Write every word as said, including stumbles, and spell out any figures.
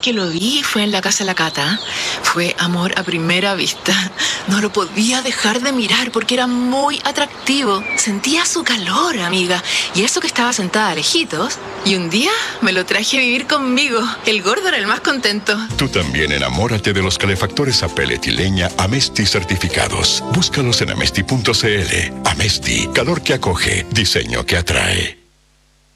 que lo vi fue en la casa de la Cata. Fue amor a primera vista. No lo podía dejar de mirar porque era muy atractivo. Sentía su calor, amiga. Y eso que estaba sentada lejitos. Y un día me lo traje a vivir conmigo. El gordo era el más contento. Tú también enamórate de los calefactores a pellet y leña Amesti certificados. Búscalos en amesti punto cl. Amesti, calor que acoge, diseño que atrae.